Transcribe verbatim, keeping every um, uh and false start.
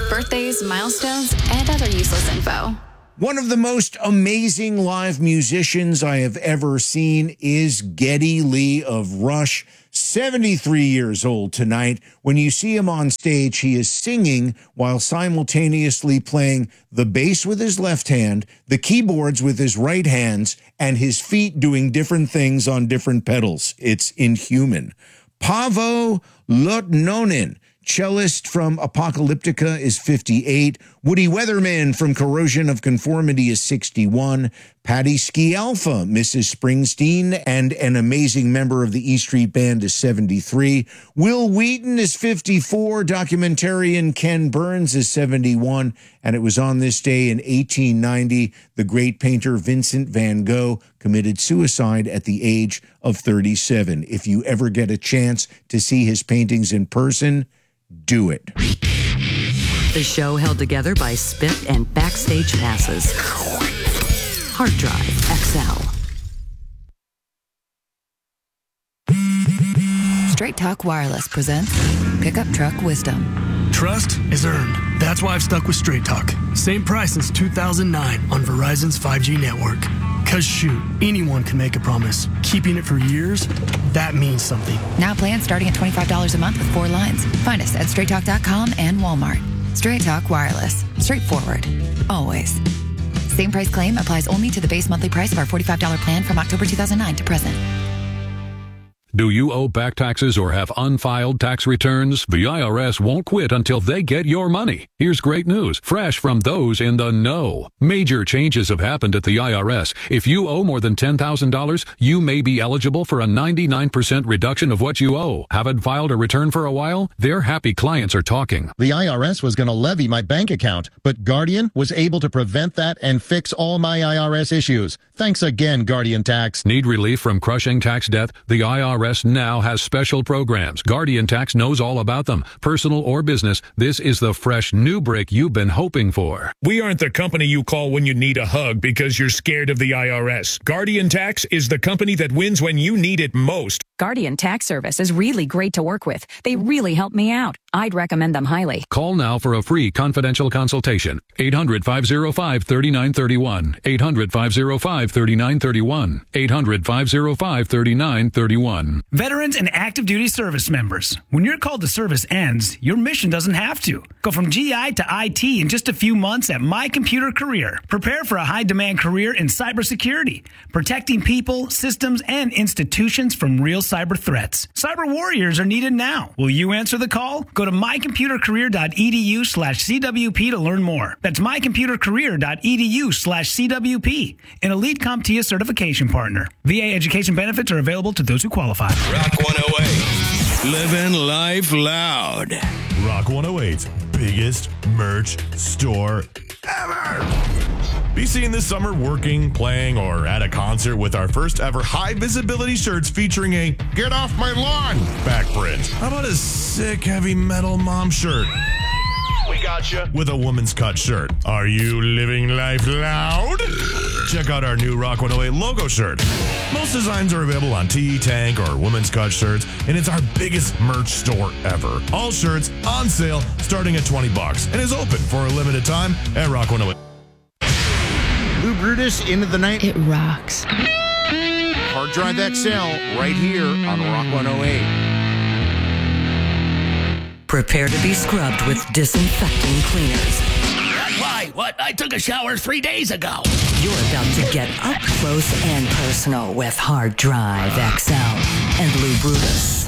birthdays, milestones, and other useless info. One of the most amazing live musicians I have ever seen is Geddy Lee of Rush, seventy-three years old tonight. When you see him on stage, he is singing while simultaneously playing the bass with his left hand, the keyboards with his right hands, and his feet doing different things on different pedals. It's inhuman. Paavo Lutnonen, cellist from Apocalyptica, is fifty-eight. Woody Weatherman from Corrosion of Conformity is sixty-one. Patti Scialfa, Missus Springsteen, and an amazing member of the E Street Band, is seventy-three. Will Wheaton is fifty-four. Documentarian Ken Burns is seventy-one. And it was on this day in eighteen ninety, the great painter Vincent van Gogh committed suicide at the age of thirty-seven. If you ever get a chance to see his paintings in person, do it. The show held together by Spit and Backstage Passes. Hard Drive X L. Straight Talk Wireless presents Pickup Truck Wisdom. Trust is earned. That's why I've stuck with Straight Talk. Same price since two thousand nine on Verizon's five G network. Cause shoot, anyone can make a promise. Keeping it for years, that means something. Now plans starting at twenty-five dollars a month with four lines. Find us at straight talk dot com and Walmart. Straight Talk Wireless. Straightforward. Always. Same price claim applies only to the base monthly price of our forty-five dollars plan from October two thousand nine to present. Do you owe back taxes or have unfiled tax returns? The I R S won't quit until they get your money. Here's great news, fresh from those in the know. Major changes have happened at the I R S. If you owe more than ten thousand dollars, you may be eligible for a ninety-nine percent reduction of what you owe. Haven't filed a return for a while? Their happy clients are talking. The I R S was going to levy my bank account, but Guardian was able to prevent that and fix all my I R S issues. Thanks again, Guardian Tax. Need relief from crushing tax debt? The I R S now has special programs. Guardian Tax knows all about them. Personal or business, this is the fresh new break you've been hoping for. We aren't the company you call when you need a hug because you're scared of the I R S. Guardian Tax is the company that wins when you need it most. Guardian Tax Service is really great to work with. They really help me out. I'd recommend them highly. Call now for a free confidential consultation. eight hundred, five oh five, three nine three one. eight hundred, five oh five, three nine three one. eight hundred, five oh five, three nine three one. Veterans and active duty service members. When your call to service ends, your mission doesn't have to. Go from G I to I T in just a few months at My Computer Career. Prepare for a high-demand career in cybersecurity, protecting people, systems, and institutions from real cyber threats. Cyber warriors are needed now. Will you answer the call? Go to my computer career dot e d u slash c w p to learn more. That's my computer career dot e d u slash c w p, an Elite CompTIA certification partner. V A education benefits are available to those who qualify. Rock one oh eight, living life loud. Rock one oh eight's biggest merch store ever. Be seen this summer working, playing, or at a concert with our first ever high visibility shirts featuring a "Get Off My Lawn" back print. How about a sick heavy metal mom shirt? We got you. With a woman's cut shirt. Are you living life loud? Check out our new Rock one oh eight logo shirt. Most designs are available on Tee, Tank, or women's cut shirts, and it's our biggest merch store ever. All shirts on sale starting at twenty bucks and is open for a limited time at Rock one oh eight. Lou Brutus, Into the Night. It rocks. Hard Drive X L right here on Rock one oh eight. Prepare to be scrubbed with disinfecting cleaners. Why? What? I took a shower three days ago. You're about to get up close and personal with Hard Drive X L and Lou Brutus.